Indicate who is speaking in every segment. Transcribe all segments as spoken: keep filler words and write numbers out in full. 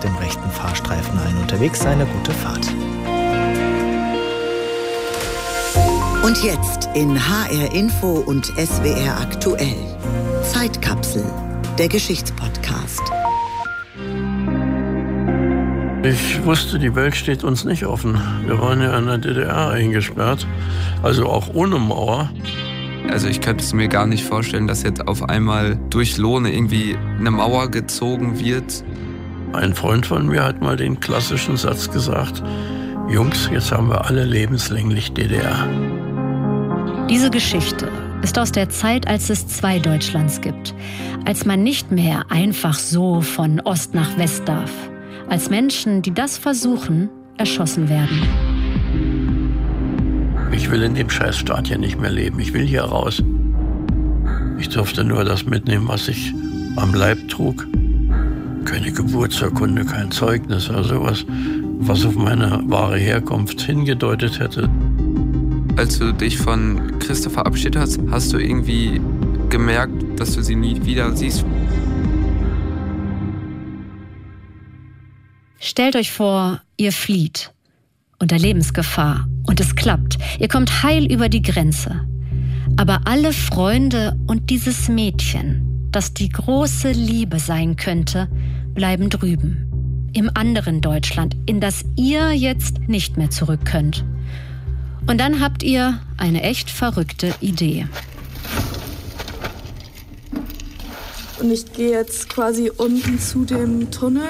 Speaker 1: dem rechten Fahrstreifen ein. Unterwegs eine gute Fahrt.
Speaker 2: Und jetzt in H R Info und S W R aktuell. Zeitkapsel, der Geschichtspodcast.
Speaker 3: Ich wusste, die Welt steht uns nicht offen. Wir waren ja in der D D R eingesperrt, also auch ohne Mauer.
Speaker 4: Also ich könnte es mir gar nicht vorstellen, dass jetzt auf einmal durch Lohne irgendwie eine Mauer gezogen wird.
Speaker 3: Ein Freund von mir hat mal den klassischen Satz gesagt: Jungs, jetzt haben wir alle lebenslänglich D D R.
Speaker 5: Diese Geschichte ist aus der Zeit, als es zwei Deutschlands gibt. Als man nicht mehr einfach so von Ost nach West darf. Als Menschen, die das versuchen, erschossen werden.
Speaker 3: Ich will in dem Scheißstaat hier nicht mehr leben. Ich will hier raus. Ich durfte nur das mitnehmen, was ich am Leib trug. Keine Geburtsurkunde, kein Zeugnis oder sowas, was auf meine wahre Herkunft hingedeutet hätte.
Speaker 4: Als du dich von Christa verabschiedet hast, hast du irgendwie gemerkt, dass du sie nie wieder siehst?
Speaker 5: Stellt euch vor, ihr flieht unter Lebensgefahr und es klappt. Ihr kommt heil über die Grenze. Aber alle Freunde und dieses Mädchen, das die große Liebe sein könnte, bleiben drüben. Im anderen Deutschland, in das ihr jetzt nicht mehr zurück könnt. Und dann habt ihr eine echt verrückte Idee.
Speaker 6: Und ich gehe jetzt quasi unten zu dem Tunnel.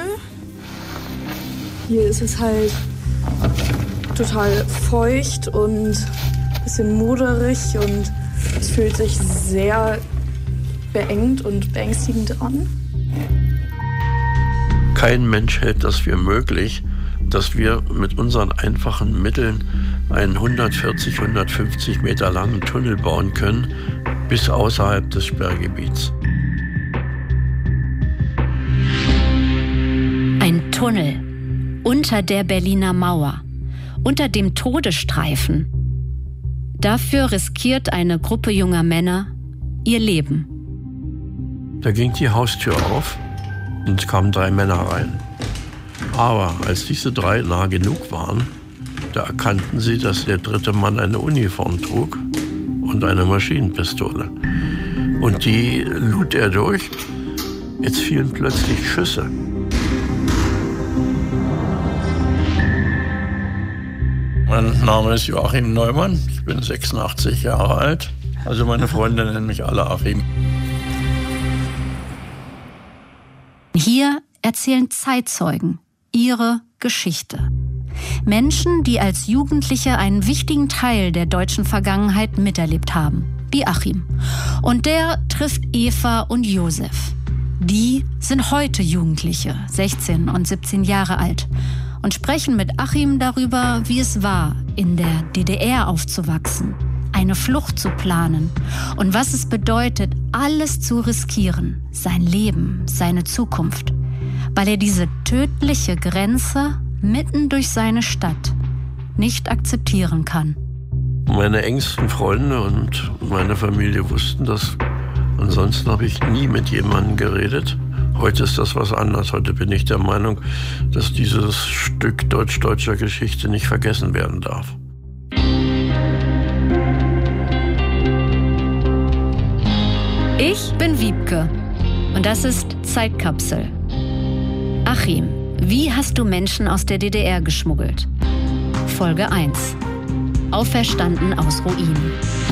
Speaker 6: Hier ist es halt total feucht und ein bisschen moderig und es fühlt sich sehr beengt und beängstigend an.
Speaker 3: Kein Mensch hält das für möglich, dass wir mit unseren einfachen Mitteln einen hundertvierzig, hundertfünfzig Meter langen Tunnel bauen können, bis außerhalb des Sperrgebiets.
Speaker 5: Ein Tunnel unter der Berliner Mauer, unter dem Todesstreifen. Dafür riskiert eine Gruppe junger Männer ihr Leben.
Speaker 3: Da ging die Haustür auf und es kamen drei Männer rein. Aber als diese drei nah genug waren, da erkannten sie, dass der dritte Mann eine Uniform trug und eine Maschinenpistole. Und die lud er durch. Jetzt fielen plötzlich Schüsse. Mein Name ist Joachim Neumann, ich bin sechsundachtzig Jahre alt. Also meine Freunde nennen mich alle Achim.
Speaker 5: Hier erzählen Zeitzeugen ihre Geschichte. Menschen, die als Jugendliche einen wichtigen Teil der deutschen Vergangenheit miterlebt haben, wie Achim. Und der trifft Eva und Josef. Die sind heute Jugendliche, sechzehn und siebzehn Jahre alt, und sprechen mit Achim darüber, wie es war, in der D D R aufzuwachsen, eine Flucht zu planen und was es bedeutet, alles zu riskieren, sein Leben, seine Zukunft, weil er diese tödliche Grenze mitten durch seine Stadt nicht akzeptieren kann.
Speaker 3: Meine engsten Freunde und meine Familie wussten das. Ansonsten habe ich nie mit jemandem geredet. Heute ist das was anderes. Heute bin ich der Meinung, dass dieses Stück deutsch-deutscher Geschichte nicht vergessen werden darf.
Speaker 5: Ich bin Wiebke und das ist Zeitkapsel. Achim, wie hast du Menschen aus der D D R geschmuggelt? Folge eins. Auferstanden aus Ruinen.